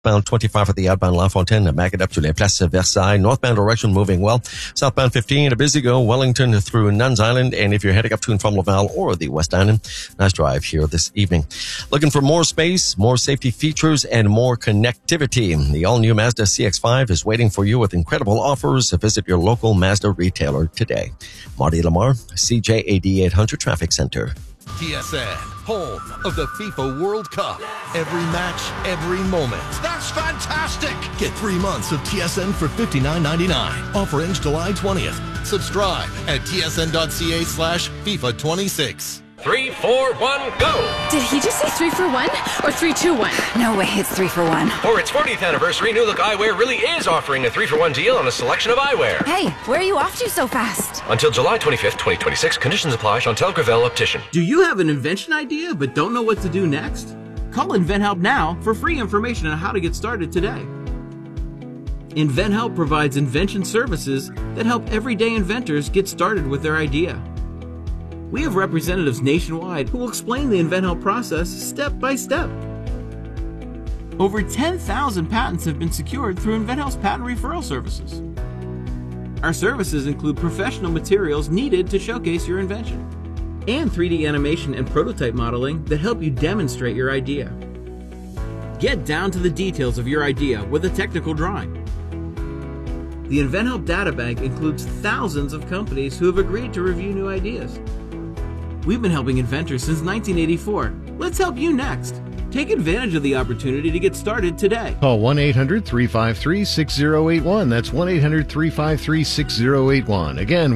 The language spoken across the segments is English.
Southbound 25 at the outbound La Fontaine, back it up to Les Places Versailles. Northbound direction moving well. Southbound 15, a busy go, Wellington through Nuns Island. And if you're heading up to and from Laval or the West Island, nice drive here this evening. Looking for more space, more safety features, and more connectivity. The all-new Mazda CX-5 is waiting for you with incredible offers. Visit your local Mazda retailer today. Marty Lamar, CJAD 800 Traffic Center. TSN, home of the FIFA World Cup. Every match, every moment. That's fantastic! Get 3 months of TSN for $59.99. Offer ends July 20th. Subscribe at tsn.ca/FIFA26. 3, 4, 1, go! Did he just say 3 for 1 or 3, 2, 1? No way, it's 3 for 1. For its 40th anniversary, New Look Eyewear really is offering a 3-for-1 deal on a selection of eyewear. Hey, where are you off to so fast? Until July 25th, 2026. Conditions apply. Chantal Gravel, Optician. Do you have an invention idea but don't know what to do next? Call InventHelp now for free information on how to get started today. InventHelp provides invention services that help everyday inventors get started with their idea. We have representatives nationwide who will explain the InventHelp process step by step. Over 10,000 patents have been secured through InventHelp's patent referral services. Our services include professional materials needed to showcase your invention, and 3D animation and prototype modeling that help you demonstrate your idea. Get down to the details of your idea with a technical drawing. The InventHelp Databank includes thousands of companies who have agreed to review new ideas. We've been helping inventors since 1984. Let's help you next. Take advantage of the opportunity to get started today. Call 1-800-353-6081. That's 1-800-353-6081. Again,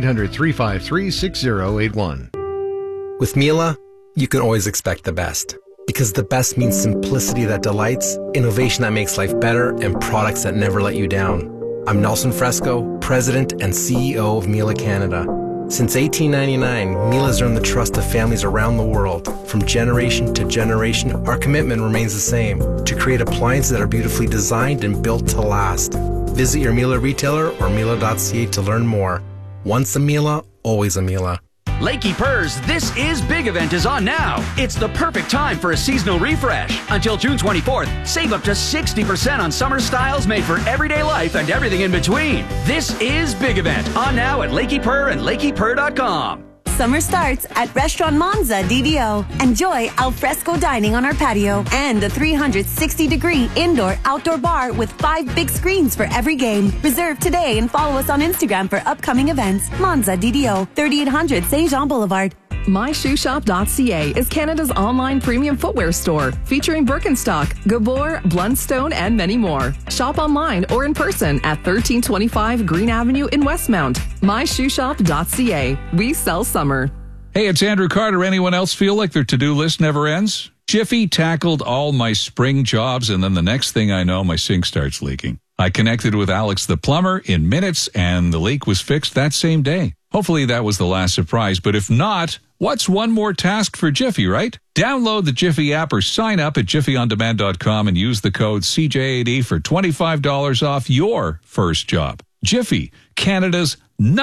1-800-353-6081. With Miele, you can always expect the best. Because the best means simplicity that delights, innovation that makes life better, and products that never let you down. I'm Nelson Fresco, President and CEO of Miele Canada. Since 1899, Miele has earned the trust of families around the world. From generation to generation, our commitment remains the same, to create appliances that are beautifully designed and built to last. Visit your Miele retailer or Miele.ca to learn more. Once a Miele, always a Miele. Lakey Purr's This Is Big event is on now. It's the perfect time for a seasonal refresh. Until June 24th, save up to 60% on summer styles made for everyday life and everything in between. This Is Big event on now at Lakey Purr and LakeyPurr.com. Summer starts at Restaurant Monza DDO. Enjoy alfresco dining on our patio and a 360-degree indoor-outdoor bar with 5 big screens for every game. Reserve today and follow us on Instagram for upcoming events. Monza DDO, 3800 St. Jean Boulevard. MyShoeShop.ca is Canada's online premium footwear store featuring Birkenstock, Gabor, Blundstone, and many more. Shop online or in person at 1325 Green Avenue in Westmount. MyShoeShop.ca. We sell summer. Hey, it's Andrew Carter. Anyone else feel like their to-do list never ends? Jiffy tackled all my spring jobs, and then the next thing I know, my sink starts leaking. I connected with Alex the plumber in minutes, and the leak was fixed that same day. Hopefully that was the last surprise, but if not, what's one more task for Jiffy, right? Download the Jiffy app or sign up at jiffyondemand.com and use the code CJAD for $25 off your first job. Jiffy, Canada's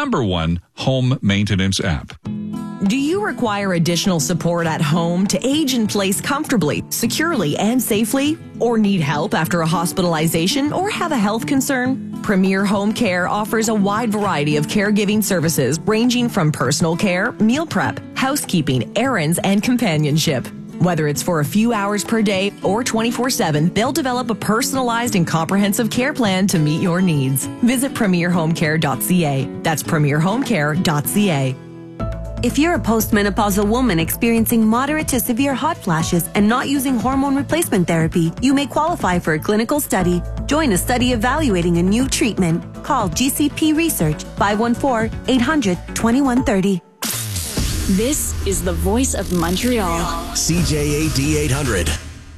#1 home maintenance app. Do you require additional support at home to age in place comfortably, securely, and safely? Or need help after a hospitalization or have a health concern? Premier Home Care offers a wide variety of caregiving services ranging from personal care, meal prep, housekeeping, errands, and companionship. Whether it's for a few hours per day or 24/7, they'll develop a personalized and comprehensive care plan to meet your needs. Visit premierhomecare.ca. That's premierhomecare.ca. If you're a postmenopausal woman experiencing moderate to severe hot flashes and not using hormone replacement therapy, you may qualify for a clinical study. Join a study evaluating a new treatment. Call GCP Research 514-800-2130. This is the voice of Montreal. CJAD 800.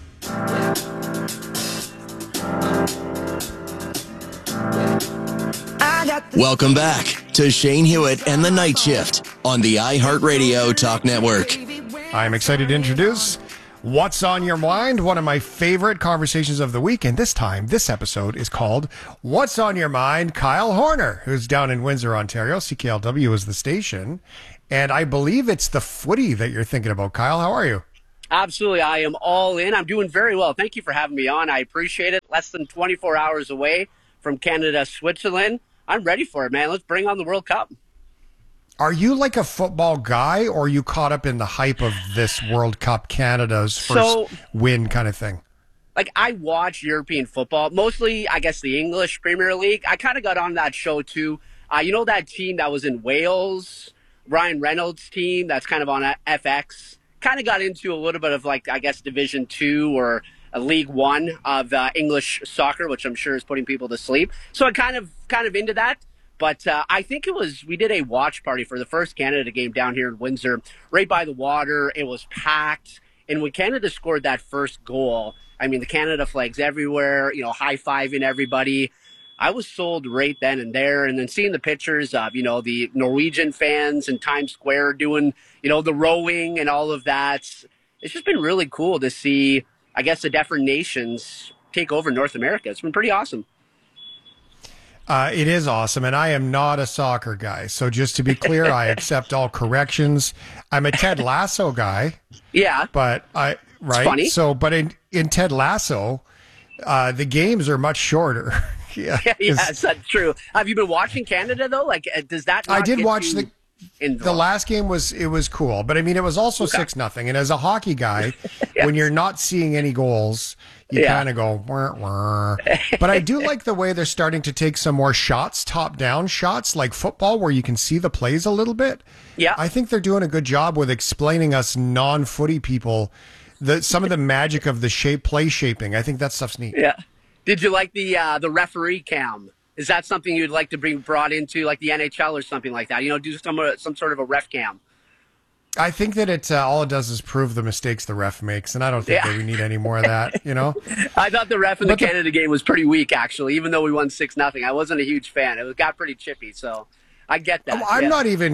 Welcome back to Shane Hewitt and the Night Shift on the iHeartRadio Talk Network. I'm excited to introduce What's on Your Mind, one of my favorite conversations of the week. And this episode is called What's on Your Mind, Kyle Horner, who's down in Windsor, Ontario. CKLW is the station. And I believe it's the footy that you're thinking about. Kyle, how are you? Absolutely. I am all in. I'm doing very well. Thank you for having me on. I appreciate it. Less than 24 hours away from Canada, Switzerland. I'm ready for it, man. Let's bring on the World Cup. Are you like a football guy, or are you caught up in the hype of this World Cup, Canada's first win kind of thing? Like, I watch European football, mostly, I guess, the English Premier League. I kind of got on that show, too. You know that team that was in Wales, Ryan Reynolds' team that's kind of on FX? Kind of got into a little bit of, like, I guess, Division 2 or League 1 of English soccer, which I'm sure is putting people to sleep. So I'm kind of into that. But I think we did a watch party for the first Canada game down here in Windsor, right by the water. It was packed. And when Canada scored that first goal, I mean, the Canada flags everywhere, high-fiving everybody. I was sold right then and there. And then seeing the pictures of, the Norwegian fans in Times Square doing, the rowing and all of that. It's just been really cool to see, I guess, the different nations take over North America. It's been pretty awesome. It is awesome, and I am not a soccer guy. So just to be clear, I accept all corrections. I'm a Ted Lasso guy. Yeah. But right? It's funny. So, but in Ted Lasso, the games are much shorter. Yes, that's true. Have you been watching Canada, though? Like, does that not I did get watch you the last game was cool, but I mean, it was also 6-0. And as a hockey guy, when you're not seeing any goals, you kind of go, wah, wah. But I do like the way they're starting to take some more shots, top-down shots, like football, where you can see the plays a little bit. Yeah. I think they're doing a good job with explaining us non-footy people some of the magic of the play shaping. I think that stuff's neat. Yeah. Did you like the referee cam? Is that something you'd like to brought into like the NHL or something like that? Do some sort of a ref cam. I think that all it does is prove the mistakes the ref makes, and I don't think that we need any more of that. I thought the ref in the Canada game was pretty weak, actually. Even though we won 6-0, I wasn't a huge fan. It got pretty chippy, so I get that. I'm not even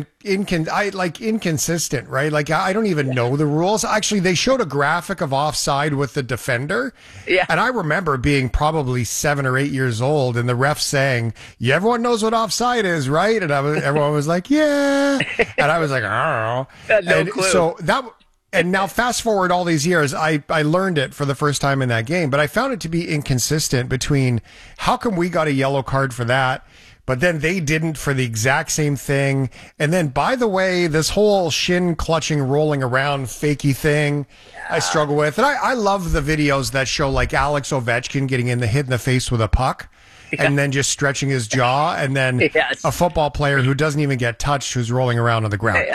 inconsistent, right? Like, I don't even know the rules. Actually, they showed a graphic of offside with the defender. Yeah. And I remember being probably 7 or 8 years old and the ref saying, everyone knows what offside is, right? And everyone was like, yeah. And I was like, I don't know. No clue. So and now fast forward all these years, I learned it for the first time in that game, but I found it to be inconsistent between how come we got a yellow card for that, but then they didn't for the exact same thing. And then, by the way, this whole shin clutching, rolling around, fakey thing, I struggle with. And I love the videos that show like Alex Ovechkin getting hit in the face with a puck and then just stretching his jaw. And then a football player who doesn't even get touched, who's rolling around on the ground.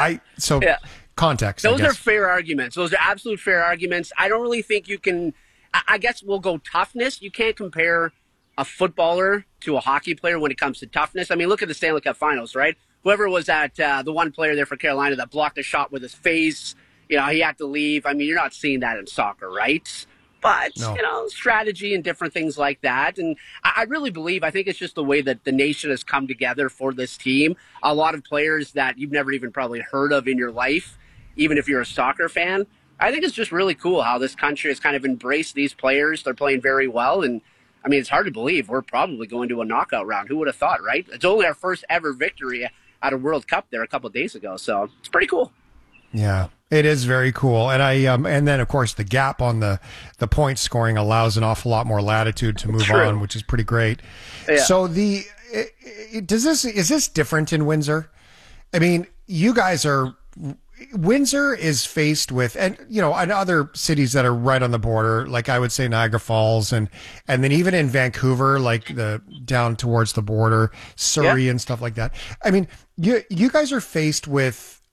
Context. Those are fair arguments. Those are absolute fair arguments. I don't really think you can, I guess we'll go toughness. You can't compare a footballer to a hockey player when it comes to toughness. I mean, look at the Stanley Cup Finals, right? Whoever was at the one player there for Carolina that blocked a shot with his face, he had to leave. I mean, you're not seeing that in soccer, right? But, strategy and different things like that. And I really believe, I think it's just the way that the nation has come together for this team. A lot of players that you've never even probably heard of in your life, even if you're a soccer fan. I think it's just really cool how this country has kind of embraced these players. They're playing very well. And I mean, it's hard to believe we're probably going to a knockout round. Who would have thought, right? It's only our first ever victory at a World Cup there a couple of days ago. So it's pretty cool. Yeah, it is very cool. And and then of course the gap on the point scoring allows an awful lot more latitude to move on, which is pretty great. Yeah. So is this different in Windsor? I mean, you guys Windsor is faced with, and other cities that are right on the border, like I would say Niagara Falls, and then even in Vancouver, like down towards the border, Surrey and stuff like that. I mean, you guys are faced with,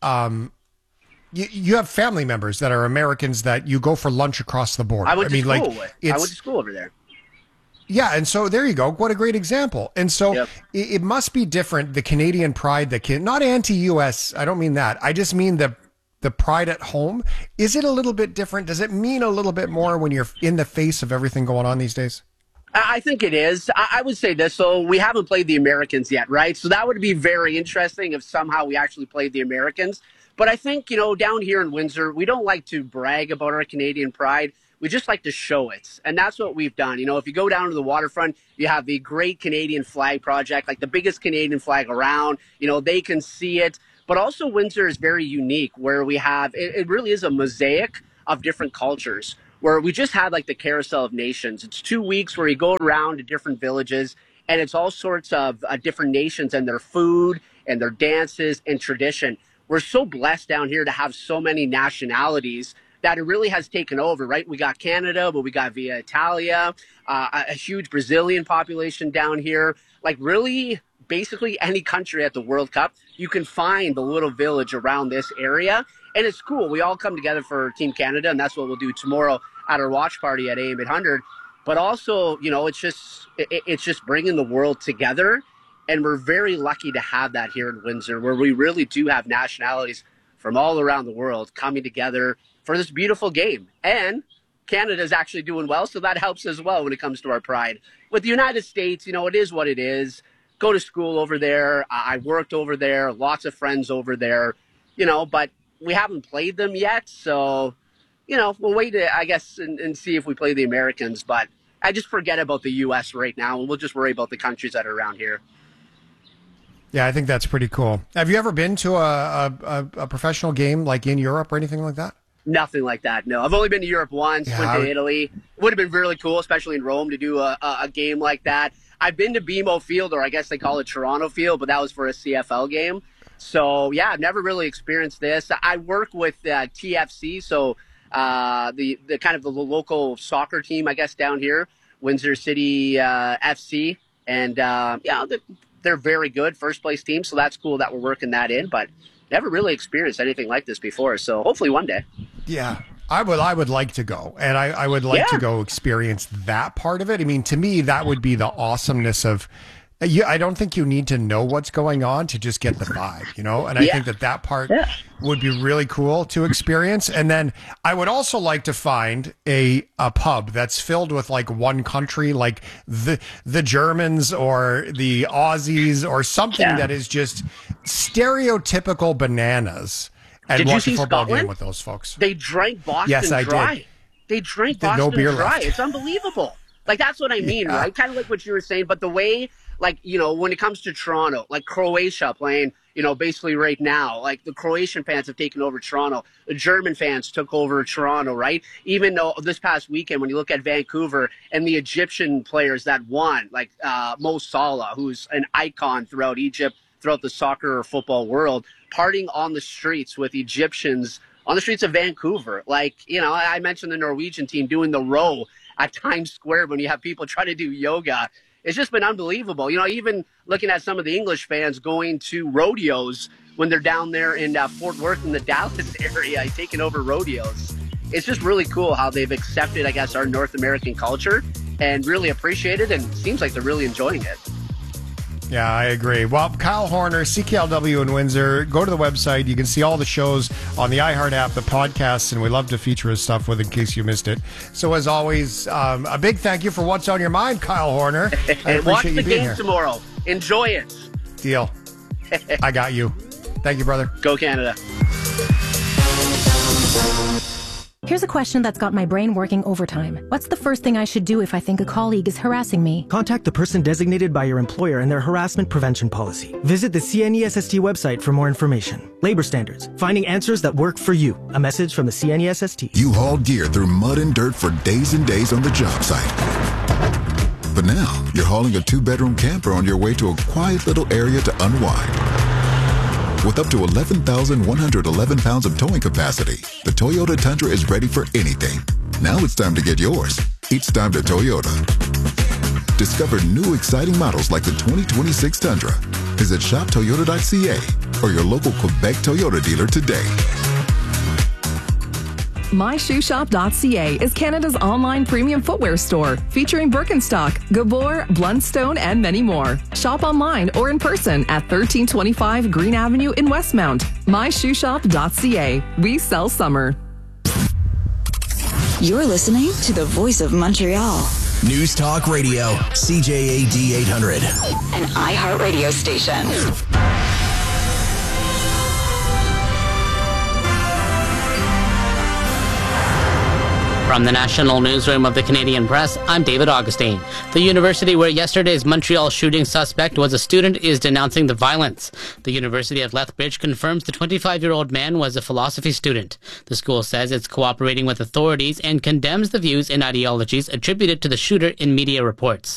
you have family members that are Americans that you go for lunch across the border. I went to school over there. Yeah, and so there you go. What a great example. And so it must be different, the Canadian pride not anti-U.S., I don't mean that. I just mean the pride at home. Is it a little bit different? Does it mean a little bit more when you're in the face of everything going on these days? I think it is. I would say this. So we haven't played the Americans yet, right? So that would be very interesting if somehow we actually played the Americans. But I think, down here in Windsor, we don't like to brag about our Canadian pride. We just like to show it. And that's what we've done. If you go down to the waterfront, you have the Great Canadian Flag Project, like the biggest Canadian flag around. They can see it. But also Windsor is very unique where we have, it really is a mosaic of different cultures, where we just had like the Carousel of Nations. It's 2 weeks where you go around to different villages, and it's all sorts of different nations and their food and their dances and tradition. We're so blessed down here to have so many nationalities that it really has taken over, right? We got Canada, but we got Via Italia, a huge Brazilian population down here. Like really, basically any country at the World Cup, you can find the little village around this area. And it's cool. We all come together for Team Canada, and that's what we'll do tomorrow at our watch party at AM 800. But also, you know, it's just bringing the world together. And we're very lucky to have that here in Windsor, where we really do have nationalities from all around the world coming together for this beautiful game. And Canada's actually doing well, so that helps as well when it comes to our pride. With the United States, you know, it is what it is. Go to school over there. I worked over there, lots of friends over there, you know, but we haven't played them yet. So, you know, we'll wait, I guess, and see if we play the Americans. But I just forget about the U.S. right now, and we'll just worry about the countries that are around here. Yeah, I think that's pretty cool. Have you ever been to a professional game like in Europe or anything like that? Nothing like that, no. I've only been to Europe once, went to Italy. It would have been really cool, especially in Rome, to do a game like that. I've been to BMO Field, or I guess they call it Toronto Field, but that was for a CFL game. So, yeah, I've never really experienced this. I work with TFC, so the kind of the local soccer team, I guess, down here, Windsor City FC. And, yeah, they're very good, first-place team, so that's cool that we're working that in. But never really experienced anything like this before, so hopefully one day. Yeah, I would like to go, and I would like to go experience that part of it. I mean, to me, that would be the awesomeness of. I don't think you need to know what's going on to just get the vibe, you know. And I think that part would be really cool to experience. And then I would also like to find a pub that's filled with like one country, like the Germans or the Aussies or something that is just stereotypical bananas. And did watch you see a football Scotland? game with those folks. They drank Boston dry. Did. They drank Boston no beer dry. left. It's unbelievable. Like, that's what I mean, right? Kind of like what you were saying, but the way, like, you know, when it comes to Toronto, like Croatia playing, you know, basically right now, like the Croatian fans have taken over Toronto. The German fans took over Toronto, right? Even though this past weekend, when you look at Vancouver and the Egyptian players that won, like Mo Salah, who's an icon throughout Egypt, throughout the soccer or football world, partying on the streets with Egyptians on the streets of Vancouver. Like, you know, I mentioned the Norwegian team doing the row at Times Square when you have people try to do yoga. It's just been unbelievable. You know, even looking at some of the English fans going to rodeos when they're down there in Fort Worth in the Dallas area, taking over rodeos. It's just really cool how they've accepted, I guess, our North American culture and really appreciate it, and it seems like they're really enjoying it. Yeah, I agree. Well, Kyle Horner, CKLW in Windsor. Go to the website. You can see all the shows on the iHeart app, the podcasts, and we love to feature his stuff with in case you missed it. So, as always, a big thank you for what's on your mind, Kyle Horner. I appreciate Watch you the being game here. tomorrow. Enjoy it. Deal. I got you. Thank you, brother. Go Canada. Here's a question that's got my brain working overtime. What's the first thing I should do if I think a colleague is harassing me? Contact the person designated by your employer and their harassment prevention policy. Visit the CNESST website for more information. Labor standards. Finding answers that work for you. A message from the CNESST. You hauled gear through mud and dirt for days and days on the job site. But now, you're hauling a 2-bedroom camper on your way to a quiet little area to unwind. With up to 11,111 pounds of towing capacity, the Toyota Tundra is ready for anything. Now it's time to get yours. It's time to Toyota. Discover new exciting models like the 2026 Tundra. Visit shoptoyota.ca or your local Quebec Toyota dealer today. MyShoeShop.ca is Canada's online premium footwear store, featuring Birkenstock, Gabor, Blundstone, and many more. Shop online or in person at 1325 Green Avenue in Westmount. MyShoeShop.ca. We sell summer. You're listening to the Voice of Montreal. News Talk Radio, CJAD 800. An iHeart radio station. From the National Newsroom of the Canadian Press, I'm David Augustine. The university where yesterday's Montreal shooting suspect was a student is denouncing the violence. The University of Lethbridge confirms the 25-year-old man was a philosophy student. The school says it's cooperating with authorities and condemns the views and ideologies attributed to the shooter in media reports.